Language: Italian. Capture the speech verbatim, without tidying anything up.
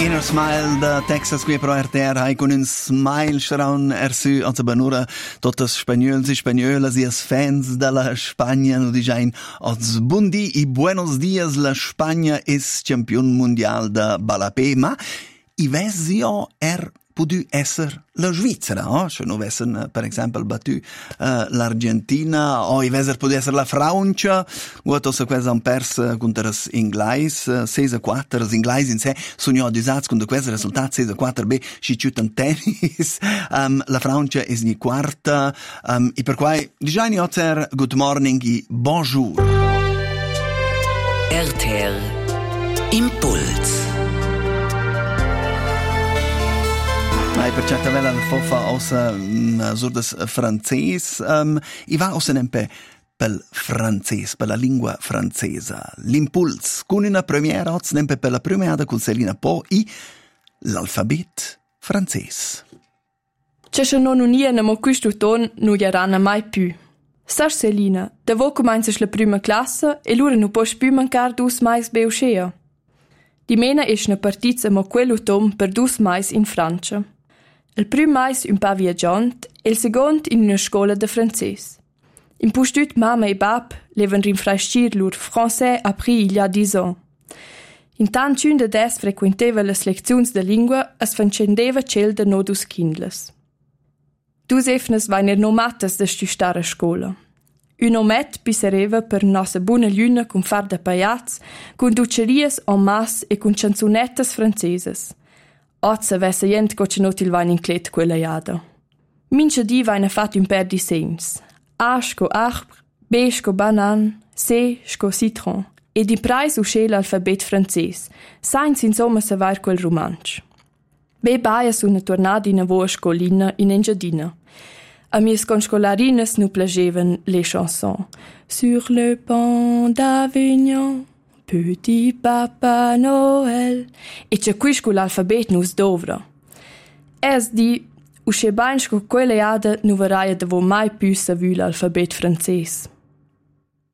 Inner Smile da Texas qui pro R T R hai con un smile schraun ersu also benura totes spagnols e spagnolas e fans della Spagna no dijain als bundi e buenos dias la Spagna es campion mundial da balapé ma i vesio er podu esser la Svizzera, oh? Se non avessero, per esempio, battuto uh, l'Argentina, o avessero potuto essere la Francia, guarda se questa hanno perso contro gli inglesi, sei a quattro, gli inglesi in sé sono disati con questo risultato, sei a quattro, beh, si chiudono tennis, um, la Francia è in quarta, um, e per cui, diciamo, oggi good morning e bonjour. R T R Impuls. Ma per certa vela la fofa ossa um, surdas francese um, i va ossa nempe pel francese, per la lingua francesa. L'impuls con una premiera ossa nempe per la premiata con Selina Po i l'alfabet francese. C'è non unia mo questo ton non gli mai più. Sar Selina, da vo comincias la prima classe e l'ora non può più mancare dus mais beuschea. Di mena es na partizia mo quello tom per dus mais in Francia. Il primo mais un pa viaggiant e il secondo in una scuola de francese. In postut mamma e bab levan rinfraiscir lur français appris il y a dix ans. Intant un de des frequenteva las leziuns de lingua as fancendeva cel de nodus kindles. Dus efnes vainer no matas de stu stara scola. Un omet pisereva per nossa buona luna con far de paiats, con ducerias en masse e con chanzonettas franceses. Ozza vessa jent co cenot il vain inclet quella jada. Mincha di vaina fat un per di sems. A sco arbre, B sco banan, C sco citron. E di prais usce l'alfabet frances. Sainz insomma se vair quel romanch. Be baia su una tornada in avoa scolina in engiadina. A mies conscolarinas nu plagevan les chansons. Sur le pont d'Avignon, Petit Papa Noël. E c'è qui sco l'alfabet nus dovra. Es di, usce bain sco quelle jada nu varaia de vo mai più sa vu l'alfabet frances.